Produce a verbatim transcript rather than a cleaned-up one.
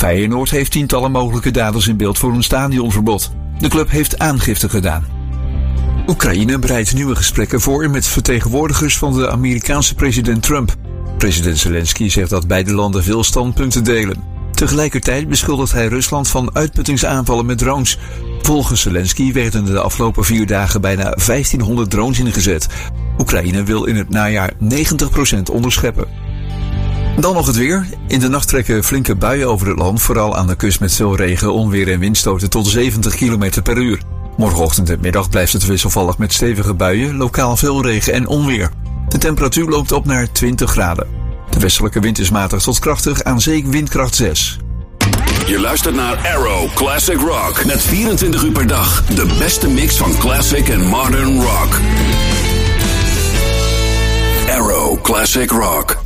Feyenoord heeft tientallen mogelijke daders in beeld voor een stadionverbod. De club heeft aangifte gedaan. Oekraïne bereidt nieuwe gesprekken voor met vertegenwoordigers van de Amerikaanse president Trump. President Zelensky zegt dat beide landen veel standpunten delen. Tegelijkertijd beschuldigt hij Rusland van uitputtingsaanvallen met drones. Volgens Zelensky werden de afgelopen vier dagen bijna vijftienhonderd drones ingezet. Oekraïne wil in het najaar negentig procent onderscheppen. Dan nog het weer. In de nacht trekken flinke buien over het land, vooral aan de kust met veel regen, onweer en windstoten tot zeventig kilometer per uur. Morgenochtend en middag blijft het wisselvallig met stevige buien, lokaal veel regen en onweer. De temperatuur loopt op naar twintig graden. De westelijke wind is matig tot krachtig, aan zee windkracht zes. Je luistert naar Arrow Classic Rock. Met vierentwintig uur per dag de beste mix van classic en modern rock. Arrow Classic Rock.